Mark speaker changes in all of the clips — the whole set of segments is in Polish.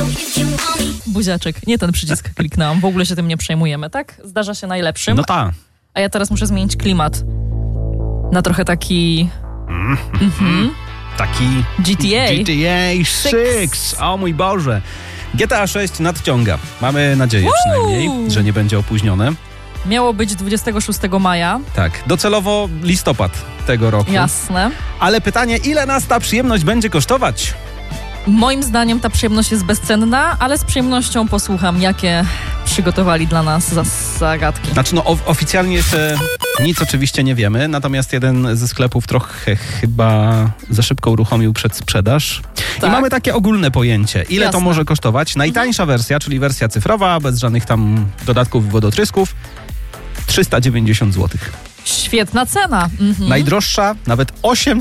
Speaker 1: Buziaczek, nie ten przycisk kliknęłam, w ogóle się tym nie przejmujemy, tak? Zdarza się najlepszym.
Speaker 2: No tak.
Speaker 1: A ja teraz muszę zmienić klimat na trochę taki...
Speaker 2: Taki GTA 6. O mój Boże. GTA 6 nadciąga. Mamy nadzieję przynajmniej, że nie będzie opóźnione.
Speaker 1: Miało być 26 maja.
Speaker 2: Tak, docelowo listopad tego roku.
Speaker 1: Jasne.
Speaker 2: Ale pytanie, ile nas ta przyjemność będzie kosztować?
Speaker 1: Moim zdaniem ta przyjemność jest bezcenna, ale z przyjemnością posłucham, jakie przygotowali dla nas zagadki.
Speaker 2: Znaczy, no oficjalnie jeszcze nic oczywiście nie wiemy, natomiast jeden ze sklepów trochę chyba za szybko uruchomił przedsprzedaż.
Speaker 1: Tak.
Speaker 2: I mamy takie ogólne pojęcie, ile to może kosztować. Najtańsza wersja, czyli wersja cyfrowa, bez żadnych tam dodatków i wodotrysków, 390 zł.
Speaker 1: Świetna cena.
Speaker 2: Najdroższa nawet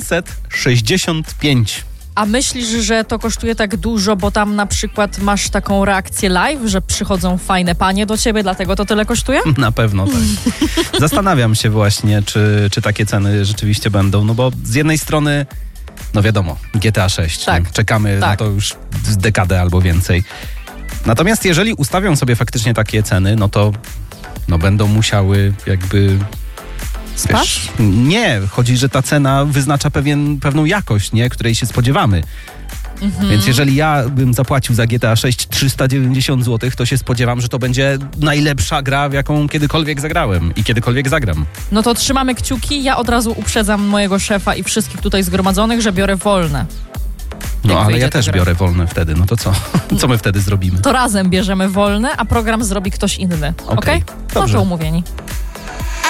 Speaker 2: 865.
Speaker 1: A myślisz, że to kosztuje tak dużo, bo tam na przykład masz taką reakcję live, że przychodzą fajne panie do ciebie, dlatego to tyle kosztuje?
Speaker 2: Na pewno tak. Zastanawiam się właśnie, czy takie ceny rzeczywiście będą, no bo z jednej strony, no wiadomo, GTA 6,
Speaker 1: tak.
Speaker 2: Czekamy na to już dekadę albo więcej. Natomiast jeżeli ustawią sobie faktycznie takie ceny, no to będą musiały jakby...
Speaker 1: Spasz?
Speaker 2: Nie, chodzi, że ta cena wyznacza pewną jakość, nie, której się spodziewamy. Więc jeżeli ja bym zapłacił za GTA 6 390 zł, to się spodziewam, że to będzie najlepsza gra, w jaką kiedykolwiek zagrałem i kiedykolwiek zagram.
Speaker 1: No to trzymamy kciuki. Ja od razu uprzedzam mojego szefa i wszystkich tutaj zgromadzonych, że biorę wolne.
Speaker 2: No ale ja też biorę wolne wtedy, no to co? Co my wtedy zrobimy?
Speaker 1: To razem bierzemy wolne, a program zrobi ktoś inny. Okej? No to umówieni.